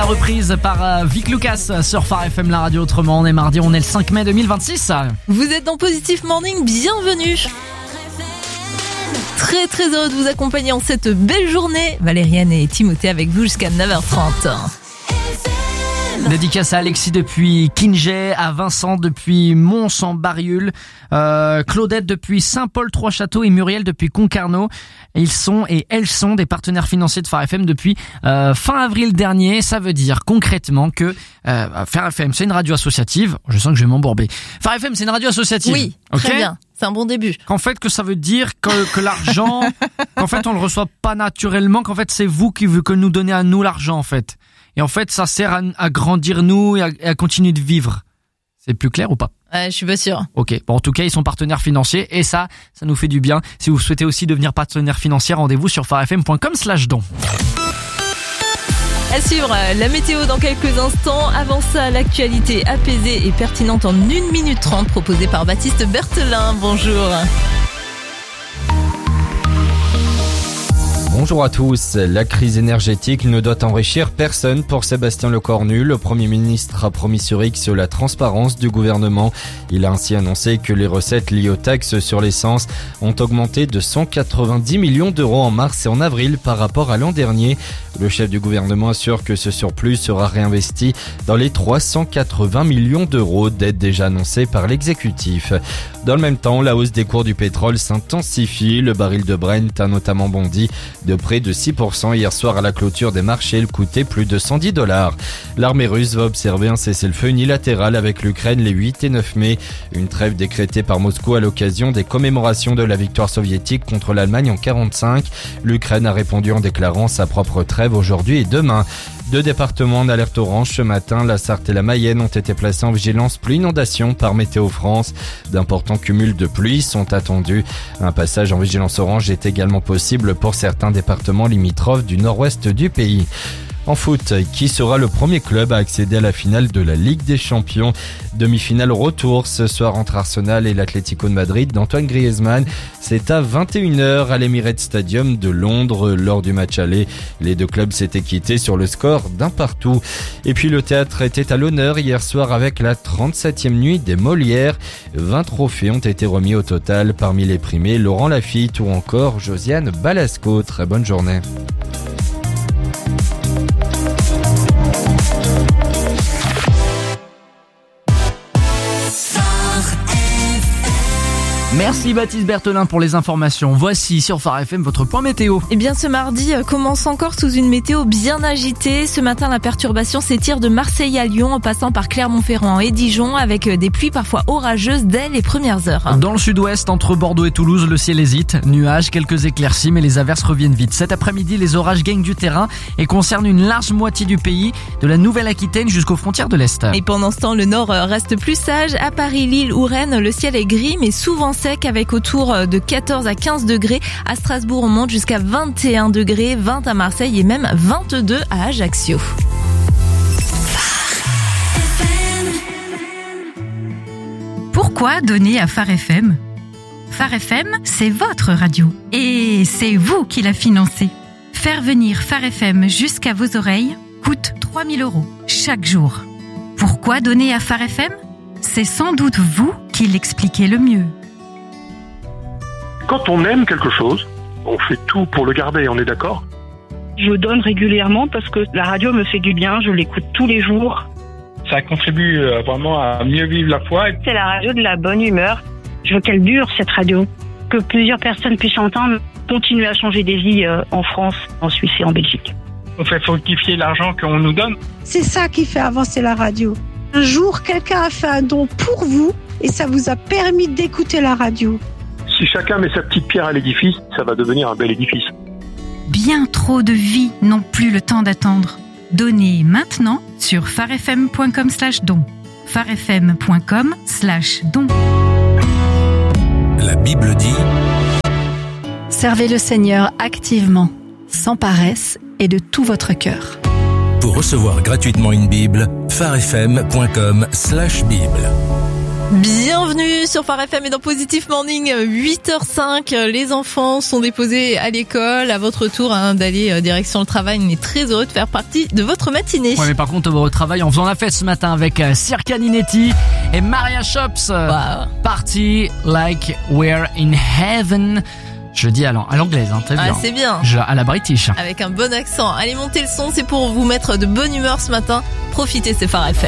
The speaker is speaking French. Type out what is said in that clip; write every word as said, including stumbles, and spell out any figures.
reprise par euh, Vic Lucas sur Phare F M, la radio autrement. On est mardi, on est le cinq mai deux mille vingt-six. Vous êtes dans Positive Morning, bienvenue. Très très heureux de vous accompagner en cette belle journée. Valériane et Timothée avec vous jusqu'à neuf heures trente. Dédicace à Alexis depuis Kinget, à Vincent depuis Mons-en-Bariul, euh, Claudette depuis Saint-Paul-Trois-Châteaux et Muriel depuis Concarneau. Ils sont et elles sont des partenaires financiers de Phare F M depuis euh, fin avril dernier. Ça veut dire concrètement que euh, Phare F M c'est une radio associative. Je sens que je vais m'embourber. Phare F M c'est une radio associative. Oui, okay, très bien. C'est un bon début. Qu'en fait, que ça veut dire que, que l'argent, qu'en fait on le reçoit pas naturellement, qu'en fait c'est vous qui veut que nous donnez à nous l'argent en fait. Et en fait, ça sert à, à grandir nous et à, à continuer de vivre. C'est plus clair ou pas? Ouais, je suis pas sûr. Ok. Bon, en tout cas, ils sont partenaires financiers et ça, ça nous fait du bien. Si vous souhaitez aussi devenir partenaire financier, rendez-vous sur farfm point com slash don. À suivre la météo dans quelques instants. Avant ça, l'actualité apaisée et pertinente en une minute trente proposée par Baptiste Berthelin. Bonjour. Bonjour à tous. La crise énergétique ne doit enrichir personne pour Sébastien Lecornu. Le Premier ministre a promis sur X la transparence du gouvernement. Il a ainsi annoncé que les recettes liées aux taxes sur l'essence ont augmenté de cent quatre-vingt-dix millions d'euros en mars et en avril par rapport à l'an dernier. Le chef du gouvernement assure que ce surplus sera réinvesti dans les trois cent quatre-vingts millions d'euros d'aides déjà annoncées par l'exécutif. Dans le même temps, la hausse des cours du pétrole s'intensifie. Le baril de Brent a notamment bondi de près de six pour cent hier soir à la clôture des marchés. Il coûtait plus de cent dix dollars. L'armée russe va observer un cessez-le-feu unilatéral avec l'Ukraine les huit et neuf mai. Une trêve décrétée par Moscou à l'occasion des commémorations de la victoire soviétique contre l'Allemagne en quarante-cinq. L'Ukraine a répondu en déclarant sa propre trêve aujourd'hui et demain. Deux départements en alerte orange ce matin, la Sarthe et la Mayenne ont été placés en vigilance pluie inondation par Météo France. D'importants cumuls de pluie sont attendus. Un passage en vigilance orange est également possible pour certains départements limitrophes du nord-ouest du pays. En foot, qui sera le premier club à accéder à la finale de la Ligue des Champions? Demi-finale retour ce soir entre Arsenal et l'Atlético de Madrid d'Antoine Griezmann. C'est à vingt et une heures à l'Emirates Stadium de Londres. Lors du match aller, les deux clubs s'étaient quittés sur le score d'un partout. Et puis le théâtre était à l'honneur hier soir avec la trente-septième nuit des Molières. vingt trophées ont été remis au total. Parmi les primés, Laurent Lafitte ou encore Josiane Balasco. Très bonne journée. Merci Baptiste Berthelin pour les informations. Voici sur Phare F M votre point météo. Eh bien, ce mardi commence encore sous une météo bien agitée. Ce matin, la perturbation s'étire de Marseille à Lyon en passant par Clermont-Ferrand et Dijon avec des pluies parfois orageuses dès les premières heures. Dans le sud-ouest, entre Bordeaux et Toulouse, le ciel hésite. Nuages, quelques éclaircies, mais les averses reviennent vite. Cet après-midi, les orages gagnent du terrain et concernent une large moitié du pays, de la Nouvelle-Aquitaine jusqu'aux frontières de l'Est. Et pendant ce temps, le nord reste plus sage. À Paris, Lille ou Rennes, le ciel est gris mais souvent sec avec autour de quatorze à quinze degrés. À Strasbourg, on monte jusqu'à vingt et un degrés, vingt à Marseille et même vingt-deux à Ajaccio. Pourquoi donner à Phare F M? Phare F M, c'est votre radio et c'est vous qui la financez. Faire venir Phare F M jusqu'à vos oreilles coûte trois mille euros chaque jour. Pourquoi donner à Phare F M? C'est sans doute vous qui l'expliquez le mieux. Quand on aime quelque chose, on fait tout pour le garder, on est d'accord? Je donne régulièrement parce que la radio me fait du bien, je l'écoute tous les jours. Ça contribue vraiment à mieux vivre la foi. C'est la radio de la bonne humeur. Je veux qu'elle dure, cette radio. Que plusieurs personnes puissent entendre, continuer à changer des vies en France, en Suisse et en Belgique. On fait fructifier l'argent qu'on nous donne. C'est ça qui fait avancer la radio. Un jour, quelqu'un a fait un don pour vous et ça vous a permis d'écouter la radio. Si chacun met sa petite pierre à l'édifice, ça va devenir un bel édifice. Bien trop de vies n'ont plus le temps d'attendre. Donnez maintenant sur farfm point com slash don. farfm point com slash don. La Bible dit: servez le Seigneur activement, sans paresse et de tout votre cœur. Pour recevoir gratuitement une Bible, farfm point com slash Bible. Bienvenue sur Phare F M et dans Positif Morning, huit heures cinq. Les enfants sont déposés à l'école. À votre tour hein, d'aller direction le travail. On est très heureux de faire partie de votre matinée. Ouais, mais par contre, au travail, en faisant la fête ce matin avec Circa Ninetti et Maria Shops. Wow. Party like we're in heaven. Je le dis à l'anglaise, hein, t'as vu, ah, hein. C'est bien. Je, à la British. Avec un bon accent. Allez, montez le son, c'est pour vous mettre de bonne humeur ce matin. Profitez, c'est Phare F M.